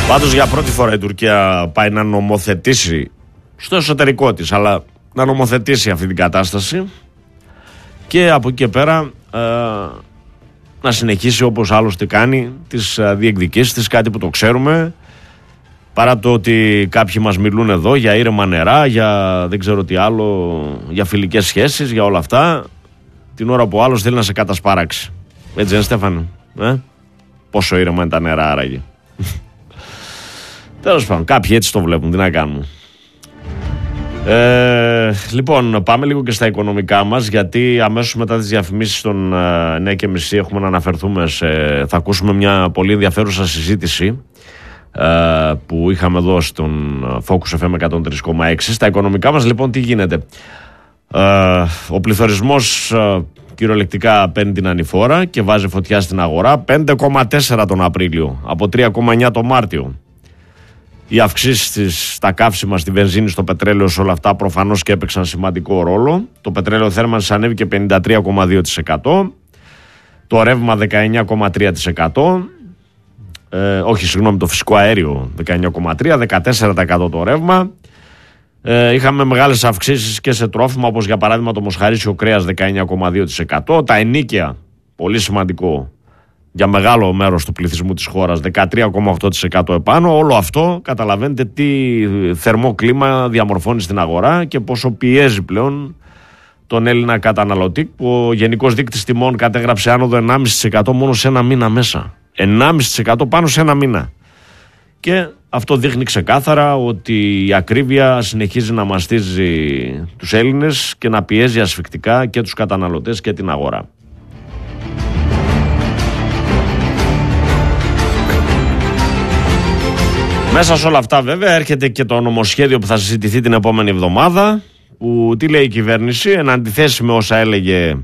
Πάντως για πρώτη φορά η Τουρκία πάει να νομοθετήσει στο εσωτερικό της, αλλά να νομοθετήσει αυτή την κατάσταση και από εκεί και πέρα να συνεχίσει όπως άλλωστε κάνει τις διεκδικήσεις της, κάτι που το ξέρουμε, παρά το ότι κάποιοι μας μιλούν εδώ για ήρεμα νερά, για δεν ξέρω τι άλλο, για φιλικές σχέσεις, για όλα αυτά, την ώρα που ο άλλος θέλει να σε κατασπαράξει. Έτσι είναι, Στέφανε? Πόσο ήρεμα είναι τα νερά άραγε? Τέλος πάντων, κάποιοι έτσι το βλέπουν, τι να κάνουμε. Λοιπόν, πάμε λίγο και στα οικονομικά μας, γιατί αμέσως μετά τις διαφημίσεις των 9:30 έχουμε να αναφερθούμε θα ακούσουμε μια πολύ ενδιαφέρουσα συζήτηση που είχαμε εδώ στον Focus FM 103,6. Στα οικονομικά μας λοιπόν τι γίνεται? Ο πληθωρισμός κυριολεκτικά παίρνει την ανηφόρα και βάζει φωτιά στην αγορά. 5,4 τον Απρίλιο από 3,9 τον Μάρτιο. Οι αυξήσεις στα καύσιμα, στη βενζίνη, στο πετρέλαιο, σε όλα αυτά προφανώς και έπαιξαν σημαντικό ρόλο. Το πετρέλαιο θέρμανσης ανέβηκε 53,2%, το ρεύμα 19,3%, το φυσικό αέριο 19,3%, 14% το ρεύμα. Είχαμε μεγάλες αυξήσεις και σε τρόφιμα, όπως για παράδειγμα το μοσχαρίσιο κρέας 19,2%, τα ενοίκια, πολύ σημαντικό για μεγάλο μέρος του πληθυσμού της χώρας, 13,8% επάνω. Όλο αυτό καταλαβαίνετε τι θερμό κλίμα διαμορφώνει στην αγορά και πόσο πιέζει πλέον τον Έλληνα καταναλωτή, που ο Γενικός Δείκτης Τιμών κατέγραψε άνοδο 1,5% μόνο σε ένα μήνα μέσα. 1,5% πάνω σε ένα μήνα. Και αυτό δείχνει ξεκάθαρα ότι η ακρίβεια συνεχίζει να μαστίζει τους Έλληνες και να πιέζει ασφυκτικά και τους καταναλωτές και την αγορά. Μέσα σε όλα αυτά βέβαια έρχεται και το νομοσχέδιο που θα συζητηθεί την επόμενη εβδομάδα, που τι λέει η κυβέρνηση, εν αντιθέσει με όσα έλεγε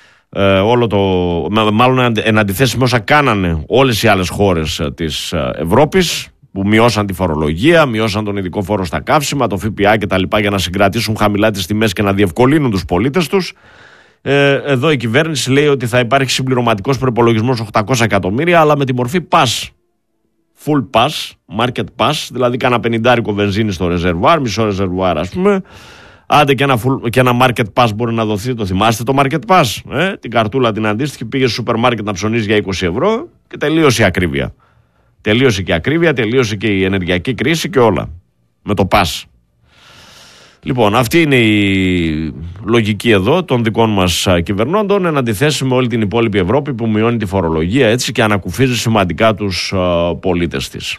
εν αντιθέσει με όσα κάνανε όλες οι άλλες χώρες της Ευρώπης, που μειώσαν τη φορολογία, μειώσαν τον ειδικό φόρο στα καύσιμα, το ΦΠΑ κτλ. Για να συγκρατήσουν χαμηλά τις τιμές και να διευκολύνουν τους πολίτες τους. Εδώ η κυβέρνηση λέει ότι θα υπάρχει συμπληρωματικός προϋπολογισμός 800 εκατομμύρια, αλλά με τη μορφή pass. Full pass, market pass, δηλαδή κάνα 50 βενζίνη στο ρεζερβουάρ, μισό ρεζερβουάρ ας πούμε. Άντε και ένα market pass μπορεί να δοθεί. Το θυμάστε το market pass? Την καρτούλα την αντίστοιχη, πήγε στο σούπερ μάρκετ να ψωνίσει για 20 ευρώ και τελείωσε η ακρίβεια. Τελείωσε και η ακρίβεια, τελείωσε και η ενεργειακή κρίση και όλα. Με το pass. Λοιπόν, αυτή είναι η λογική εδώ των δικών μας κυβερνώντων, εν αντιθέσει με όλη την υπόλοιπη Ευρώπη που μειώνει τη φορολογία έτσι και ανακουφίζει σημαντικά τους πολίτες της.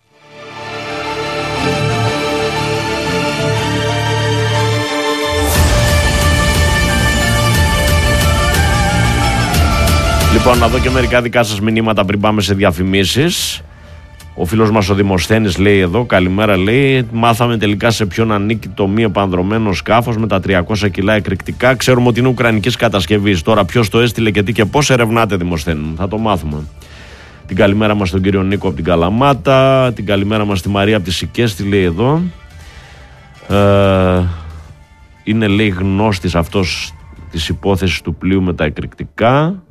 Λοιπόν, να δω και μερικά δικά σας μηνύματα πριν πάμε σε διαφημίσεις. Ο φίλος μας ο Δημοσθένης λέει εδώ, καλημέρα, λέει, μάθαμε τελικά σε ποιον ανήκει το μη επανδρωμένο σκάφος με τα 300 κιλά εκρηκτικά. Ξέρουμε ότι είναι ουκρανικής κατασκευής. Τώρα ποιος το έστειλε και τι και πώς, ερευνάτε, Δημοσθένη, θα το μάθουμε. Την καλημέρα μας στον κύριο Νίκο από την Καλαμάτα, την καλημέρα μας στη Μαρία από τη Σικέστη, λέει εδώ. Είναι, λέει, γνώστης αυτός της υπόθεσης του πλοίου με τα εκρηκτικά.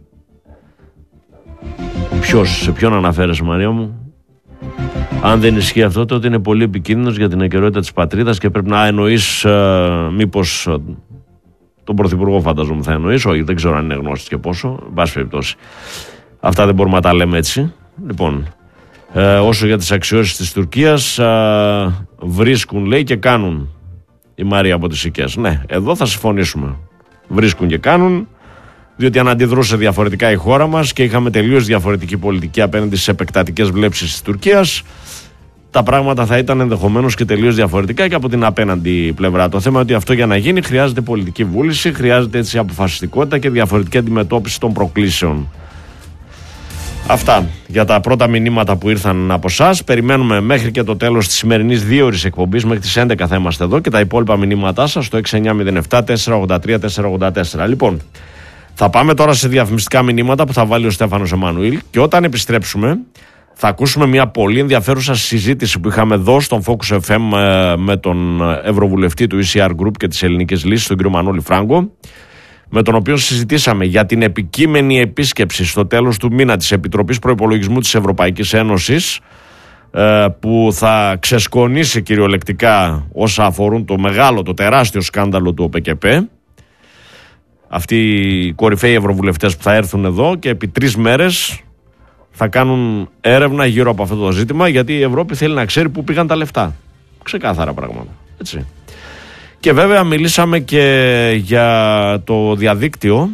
Σε ποιον αναφέρεσαι, Μαρία μου? Αν δεν ισχύει αυτό, τότε είναι πολύ επικίνδυνος για την ακεραιότητα της πατρίδας και πρέπει να εννοείς μήπως τον Πρωθυπουργό, φανταζόμαι θα εννοείς. Όχι, δεν ξέρω αν είναι γνώστης και πόσο. Εν πάση περιπτώσει. Αυτά δεν μπορούμε να τα λέμε έτσι. Λοιπόν, όσο για τις αξιώσεις της Τουρκίας, βρίσκουν, λέει, και κάνουν, η Μαρία από τις Σικές. Ναι, εδώ θα συμφωνήσουμε. Βρίσκουν και κάνουν. Διότι αν αντιδρούσε διαφορετικά η χώρα μας και είχαμε τελείως διαφορετική πολιτική απέναντι στις επεκτατικές βλέψεις της Τουρκίας, τα πράγματα θα ήταν ενδεχομένως και τελείως διαφορετικά και από την απέναντι πλευρά. Το θέμα είναι ότι αυτό για να γίνει χρειάζεται πολιτική βούληση, χρειάζεται έτσι αποφασιστικότητα και διαφορετική αντιμετώπιση των προκλήσεων. Αυτά για τα πρώτα μηνύματα που ήρθαν από εσάς. Περιμένουμε μέχρι και το τέλος της σημερινής 2ωρης εκπομπής, μέχρι τις 11 θα είμαστε εδώ, και τα υπόλοιπα μηνύματά σας στο 6907 483 484. Λοιπόν, θα πάμε τώρα σε διαφημιστικά μηνύματα που θα βάλει ο Στέφανος Εμμανουήλ και όταν επιστρέψουμε θα ακούσουμε μια πολύ ενδιαφέρουσα συζήτηση που είχαμε εδώ στον Focus FM με τον Ευρωβουλευτή του ECR Group και της Ελληνικής Λύσης, τον κύριο Μανώλη Φράγκο, με τον οποίο συζητήσαμε για την επικείμενη επίσκεψη στο τέλος του μήνα της Επιτροπής Προϋπολογισμού της Ευρωπαϊκής Ένωσης που θα ξεσκονίσει κυριολεκτικά όσα αφορούν το μεγάλο, το τεράστιο σκάνδαλο του ΟΠΕΚΕΠΕ. Αυτοί οι κορυφαίοι ευρωβουλευτές που θα έρθουν εδώ και επί 3 μέρες θα κάνουν έρευνα γύρω από αυτό το ζήτημα, γιατί η Ευρώπη θέλει να ξέρει πού πήγαν τα λεφτά. Ξεκάθαρα πράγματα. Έτσι. Και βέβαια μιλήσαμε και για το διαδίκτυο,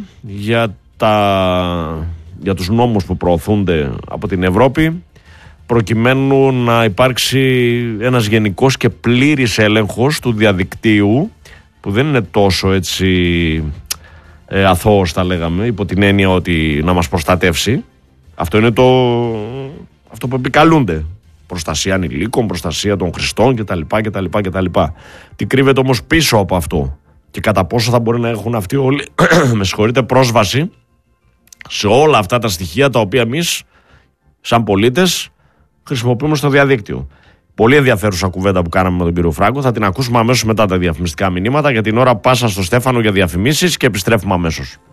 για τους νόμους που προωθούνται από την Ευρώπη, προκειμένου να υπάρξει ένας γενικός και πλήρης έλεγχος του διαδικτύου, που δεν είναι τόσο έτσι αθώος, θα λέγαμε, υπό την έννοια ότι να μας προστατεύσει. Αυτό είναι αυτό που επικαλούνται. Προστασία ανηλίκων, προστασία των χρηστών κτλ. Τι κρύβεται όμως πίσω από αυτό και κατά πόσο θα μπορεί να έχουν αυτοί όλοι πρόσβαση σε όλα αυτά τα στοιχεία τα οποία εμείς σαν πολίτες χρησιμοποιούμε στο διαδίκτυο. Πολύ ενδιαφέρουσα κουβέντα που κάναμε με τον κύριο Φράγκο. Θα την ακούσουμε αμέσως μετά τα διαφημιστικά μηνύματα. Για την ώρα πάσα στο Στέφανο για διαφημίσεις και επιστρέφουμε αμέσως.